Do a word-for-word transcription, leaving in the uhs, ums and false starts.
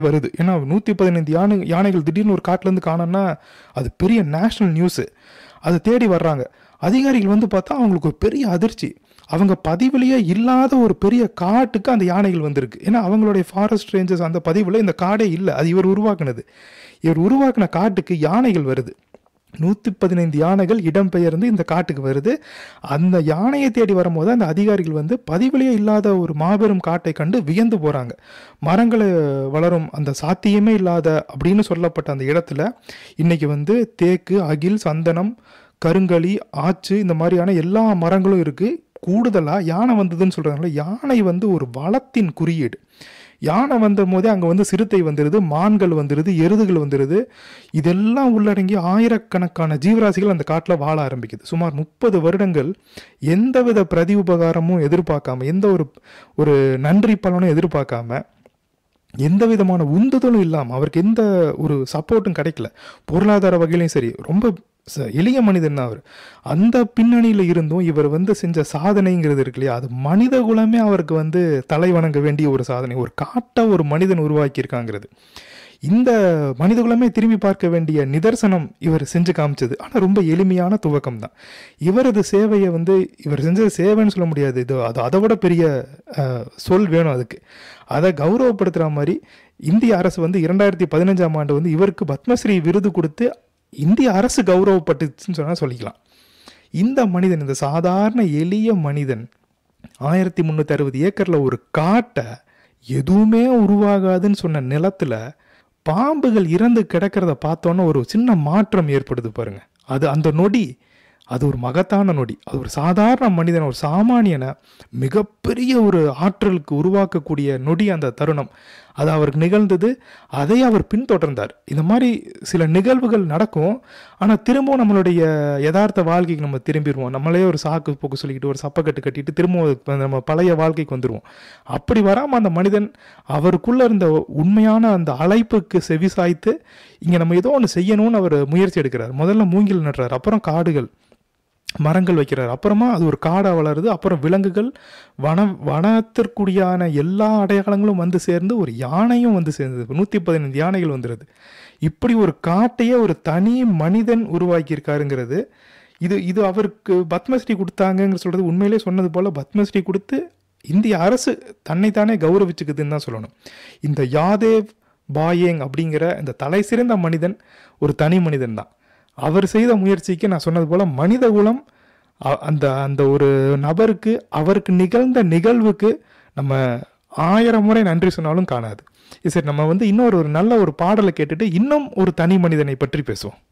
வருது. ஏன்னா நூற்றி பதினைந்து யானை யானைகள் திடீர்னு ஒரு காட்டிலேருந்து காணோன்னா அது பெரிய நேஷ்னல் நியூஸு. அதை தேடி வர்றாங்க. அதிகாரிகள் வந்து பார்த்தா அவங்களுக்கு ஒரு பெரிய அதிர்ச்சி. அவங்க பதிவுலேயே இல்லாத ஒரு பெரிய காட்டுக்கு அந்த யானைகள் வந்திருக்கு. ஏன்னா அவங்களுடைய ஃபாரஸ்ட் ரேஞ்சர்ஸ் அந்த பதிவில் இந்த காடே இல்லை, அது இவர் உருவாக்குனது. இவர் உருவாக்கின காட்டுக்கு யானைகள் வருது. நூற்றி பதினைந்து யானைகள் இடம்பெயர்ந்து இந்த காட்டுக்கு வருது. அந்த யானையை தேடி வரும்போது அந்த அதிகாரிகள் வந்து பதிவிலேயே இல்லாத ஒரு மாபெரும் காட்டை கண்டு வியந்து போகிறாங்க. மரங்களை வளரும் அந்த சாத்தியமே இல்லாத அப்படின்னு சொல்லப்பட்ட அந்த இடத்துல இன்றைக்கி வந்து தேக்கு, அகில், சந்தனம், கருங்களி, ஆச்சு இந்த மாதிரியான எல்லா மரங்களும் இருக்குது. கூடுதலாக யானை வந்ததுன்னு சொல்கிறாங்களே, யானை வந்து ஒரு வளத்தின் குறியீடு. யானை வந்த போதே அங்கே வந்து சிறுத்தை வந்துடுது, மான்கள் வந்துடுது, எருதுகள் வந்துடுது. இதெல்லாம் உள்ளடங்கி ஆயிரக்கணக்கான ஜீவராசிகள் அந்த காட்டில் வாழ ஆரம்பிக்குது. சுமார் முப்பது வருடங்கள் எந்தவித பிரதி உபகாரமும் எதிர்பார்க்காம, எந்த ஒரு ஒரு நன்றி பலனும் எதிர்பார்க்காம, எந்த விதமான உந்துதலும் இல்லாமல், அவருக்கு எந்த ஒரு சப்போர்ட்டும் கிடைக்கல. பொருளாதார வகையிலையும் சரி, ரொம்ப எளிய மனிதன் தான் அவர். அந்த பின்னணியில் இருந்தும் இவர் வந்து செஞ்ச சாதனைங்கிறது இருக்கு இல்லையா, அது மனித குலமே அவருக்கு வந்து தலை வணங்க வேண்டிய ஒரு சாதனை. ஒரு காட்டை ஒரு மனிதன் உருவாக்கியிருக்காங்கிறது இந்த மனித குலமே திரும்பி பார்க்க வேண்டிய நிதர்சனம் இவர் செஞ்சு காமிச்சது. ஆனால் ரொம்ப எளிமையான துவக்கம் தான். இவரது சேவையை வந்து இவர் செஞ்சது சேவைன்னு சொல்ல முடியாது, இது அது அதை விட பெரிய சொல் வேணும் அதுக்கு. அதை கௌரவப்படுத்துகிற மாதிரி இந்திய அரசு வந்து இரண்டாயிரத்தி பதினஞ்சாம் ஆண்டு வந்து இவருக்கு பத்மஸ்ரீ விருது கொடுத்து இந்திய அரசு கௌரவப்பட்டுச்சுன்னு சொன்னால் சொல்லிக்கலாம். இந்த மனிதன், இந்த சாதாரண எளிய மனிதன் ஆயிரத்தி முந்நூற்றி அறுபது ஏக்கரில் ஒரு காட்டை எதுவுமே உருவாகாதுன்னு சொன்ன நிலத்தில் பாம்புகள் இறந்து கிடக்கிறத பார்த்தோன்னா ஒரு சின்ன மாற்றம் ஏற்படுது பாருங்கள். அது அந்த நொடி, அது ஒரு மகத்தான நொடி. அது ஒரு சாதாரண மனிதனை, ஒரு சாமானியனை மிகப்பெரிய ஒரு ஆற்றலுக்கு உருவாக்கக்கூடிய நொடி அந்த தருணம். அது அவருக்கு நிகழ்ந்தது. அதை அவர் பின்தொடர்ந்தார். இந்த மாதிரி சில நிகழ்வுகள் நடக்கும். ஆனால் திரும்பவும் நம்மளுடைய யதார்த்த வாழ்க்கைக்கு நம்ம திரும்பிடுவோம். நம்மளே ஒரு சாக்கு போக்கு சொல்லிக்கிட்டு ஒரு சப்பக்கட்டு கட்டிட்டு திரும்பவும் நம்ம பழைய வாழ்க்கைக்கு வந்துடுவோம். அப்படி வராமல் அந்த மனிதன் அவருக்குள்ளே இருந்த உண்மையான அந்த அழைப்புக்கு செவி சாய்த்து இங்கே நம்ம ஏதோ ஒன்று செய்யணும்னு அவர் முயற்சி எடுக்கிறார். முதல்ல மூங்கில் நடுறார், அப்புறம் காடுகள் மரங்கள் வைக்கிறார், அப்புறமா அது ஒரு காடாக வளருது, அப்புறம் விலங்குகள், வன வனத்திற்குடியான எல்லா அடையாளங்களும் வந்து சேர்ந்து ஒரு யானையும் வந்து சேர்ந்தது. நூற்றி பதினைந்து யானைகள் வந்துடுது. இப்படி ஒரு காட்டையே ஒரு தனி மனிதன் உருவாக்கியிருக்காருங்கிறது இது இது அவருக்கு பத்மஸ்ரீ கொடுத்தாங்கன்னு சொல்கிறது உண்மையிலே சொன்னது போல் பத்மஸ்ரீ கொடுத்து இந்திய அரசு தன்னைத்தானே கௌரவிச்சுக்குதுன்னு தான் சொல்லணும். இந்த யாதேவ் பாயேங் அப்படிங்கிற இந்த தலை சிறந்த மனிதன் ஒரு தனி மனிதன் தான். அவர் செய்த முயற்சிக்கு நான் சொன்னது போல் மனித குலம் அந்த அந்த ஒரு நபருக்கு, அவருக்கு நிகழ்ந்த நிகழ்வுக்கு நம்ம ஆயிரம் முறை நன்றி சொன்னாலும் காணாது. சரி, நம்ம வந்து இன்னொரு ஒரு நல்ல ஒரு பாடலை கேட்டுட்டு இன்னும் ஒரு தனி மனிதனை பற்றி பேசுவோம்.